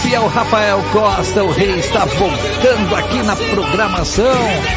Esse é o Rafael Costa, o rei está voltando aqui na programação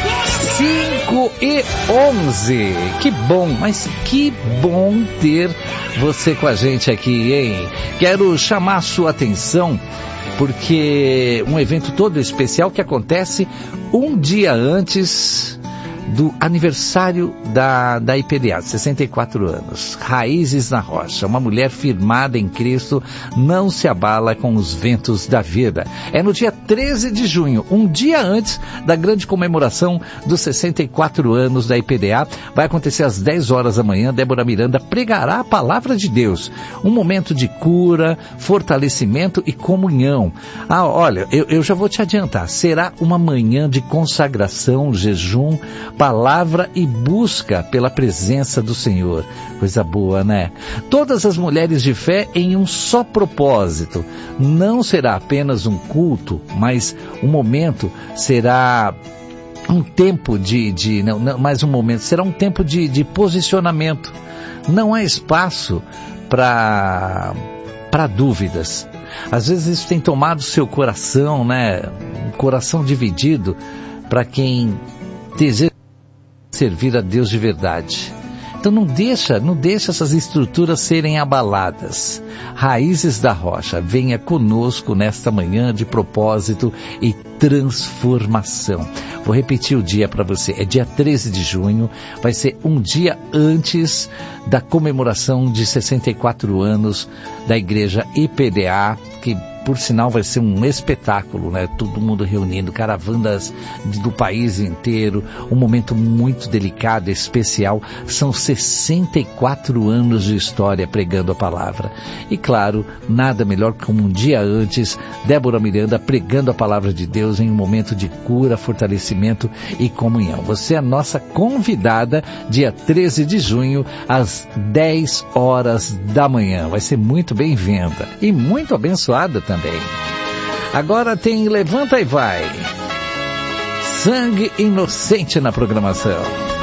5:11. Que bom, mas que bom ter você com a gente aqui, hein? Quero chamar a sua atenção porque um evento todo especial que acontece um dia antes do aniversário da IPDA, 64 anos. Raízes na Rocha, uma mulher firmada em Cristo, não se abala com os ventos da vida. É no dia 13 de junho, um dia antes da grande comemoração dos 64 anos da IPDA. Vai acontecer às 10 horas da manhã. Débora Miranda pregará a palavra de Deus. Um momento de cura, fortalecimento e comunhão. Olha, eu já vou te adiantar. Será uma manhã de consagração, jejum, palavra e busca pela presença do Senhor. Coisa boa, né? Todas as mulheres de fé em um só propósito. Não será apenas um culto, mas um momento será um tempo será um tempo de posicionamento. Não há espaço para dúvidas. Às vezes isso tem tomado seu coração, né? Um coração dividido para quem deseja servir a Deus de verdade. Então não deixa essas estruturas serem abaladas. Raízes da Rocha, venha conosco nesta manhã de propósito e transformação. Vou repetir o dia para você. É dia 13 de junho, vai ser um dia antes da comemoração de 64 anos da Igreja IPDA, que por sinal vai ser um espetáculo, né? Todo mundo reunindo, caravanas do país inteiro, um momento muito delicado, especial. São 64 anos de história pregando a palavra. E claro, nada melhor que um dia antes, Débora Miranda pregando a palavra de Deus em um momento de cura, fortalecimento e comunhão. Você é a nossa convidada, dia 13 de junho, às 10 horas da manhã. Vai ser muito bem-vinda e muito abençoada também. Agora tem Levanta e Vai. Sangue Inocente na programação.